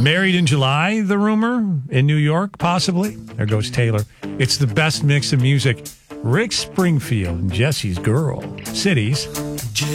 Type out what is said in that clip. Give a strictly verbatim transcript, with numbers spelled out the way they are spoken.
Married in July, the rumor, in New York, possibly. There goes Taylor. It's the best mix of music. Rick Springfield and Jesse's Girl. Cities.